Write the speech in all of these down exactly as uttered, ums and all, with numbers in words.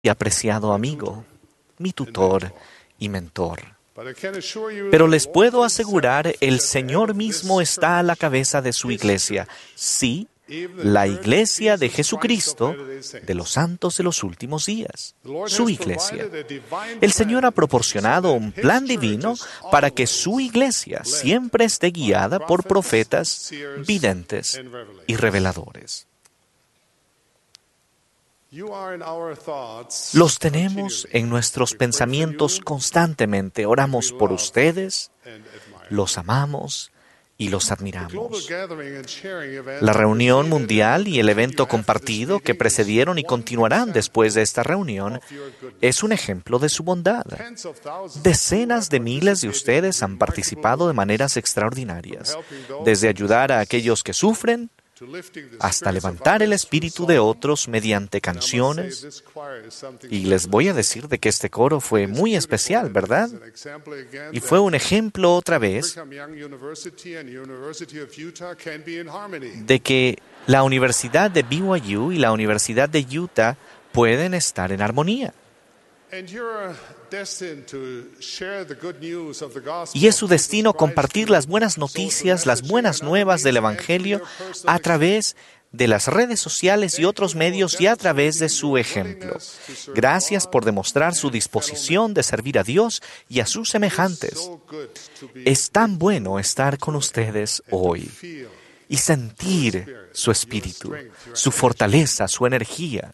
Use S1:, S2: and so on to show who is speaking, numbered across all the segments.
S1: y apreciado amigo, mi tutor y mentor. Pero les puedo asegurar, el Señor mismo está a la cabeza de su iglesia. Sí, la iglesia de Jesucristo, de los santos de los últimos días, su iglesia. El Señor ha proporcionado un plan divino para que su iglesia siempre esté guiada por profetas, videntes y reveladores. Los tenemos en nuestros pensamientos constantemente. Oramos por ustedes, los amamos y los admiramos. La reunión mundial y el evento compartido que precedieron y continuarán después de esta reunión es un ejemplo de su bondad. Decenas de miles de ustedes han participado de maneras extraordinarias, desde ayudar a aquellos que sufren, hasta levantar el espíritu de otros mediante canciones. Y les voy a decir de que este coro fue muy especial, ¿verdad? Y fue un ejemplo otra vez de que la Universidad de B Y U y la Universidad de Utah pueden estar en armonía. Y es su destino compartir las buenas noticias, las buenas nuevas del Evangelio a través de las redes sociales y otros medios y a través de su ejemplo. Gracias por demostrar su disposición de servir a Dios y a sus semejantes. Es tan bueno estar con ustedes hoy y sentir su espíritu, su fortaleza, su energía.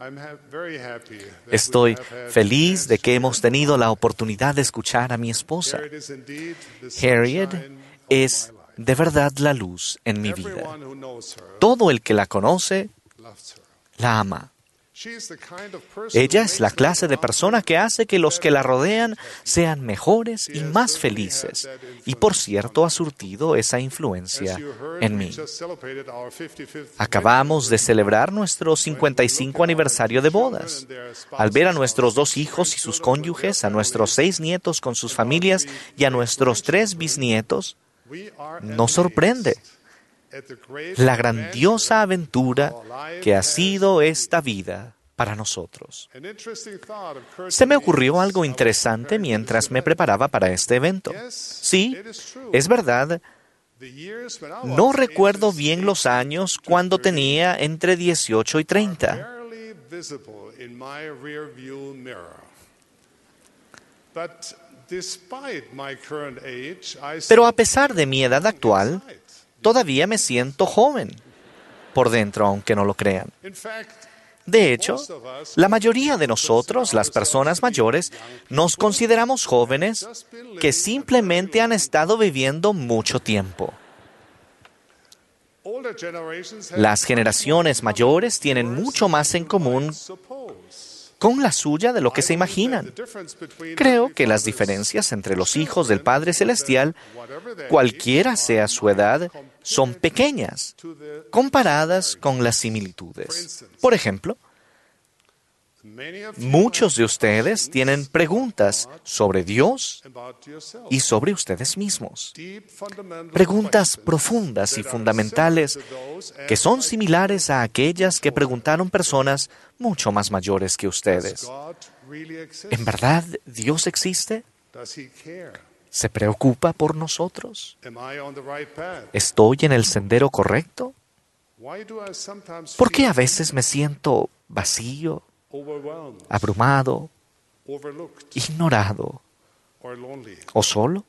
S1: Estoy feliz de que hemos tenido la oportunidad de escuchar a mi esposa. Harriet es de verdad la luz en mi vida. Todo el que la conoce, la ama. Ella es la clase de persona que hace que los que la rodean sean mejores y más felices. Y por cierto, ha surtido esa influencia en mí. Acabamos de celebrar nuestro cincuenta y cinco aniversario de bodas. Al ver a nuestros dos hijos y sus cónyuges, a nuestros seis nietos con sus familias y a nuestros tres bisnietos, nos sorprende la grandiosa aventura que ha sido esta vida para nosotros. Se me ocurrió algo interesante mientras me preparaba para este evento. Sí, es verdad. No recuerdo bien los años cuando tenía entre dieciocho y treinta. Pero a pesar de mi edad actual, todavía me siento joven por dentro, aunque no lo crean. De hecho, la mayoría de nosotros, las personas mayores, nos consideramos jóvenes que simplemente han estado viviendo mucho tiempo. Las generaciones mayores tienen mucho más en común con la suya de lo que se imaginan. Creo que las diferencias entre los hijos del Padre Celestial, cualquiera sea su edad, son pequeñas, comparadas con las similitudes. Por ejemplo, muchos de ustedes tienen preguntas sobre Dios y sobre ustedes mismos. Preguntas profundas y fundamentales que son similares a aquellas que preguntaron personas mucho más mayores que ustedes. ¿En verdad Dios existe? ¿Se preocupa por nosotros? ¿Estoy en el sendero correcto? ¿Por qué a veces me siento vacío, abrumado, ignorado o solo?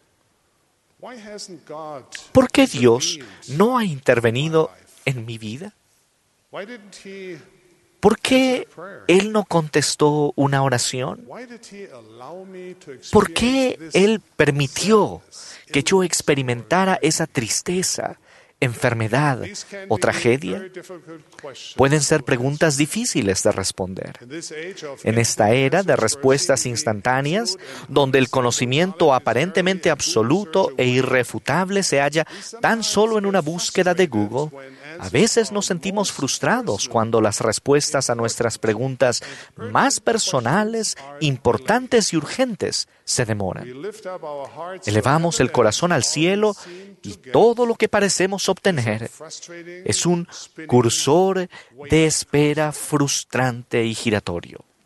S1: ¿Por qué Dios no ha intervenido en mi vida? ¿Por qué Él no contestó una oración? ¿Por qué Él permitió que yo experimentara esa tristeza, enfermedad o tragedia? Pueden ser preguntas difíciles de responder. En esta era de respuestas instantáneas, donde el conocimiento aparentemente absoluto e irrefutable se halla tan solo en una búsqueda de Google, a veces nos sentimos frustrados cuando las respuestas a nuestras preguntas más personales, importantes y urgentes se demoran. Elevamos el corazón al cielo y todo lo que parecemos obtener es un cursor de espera frustrante y giratorio.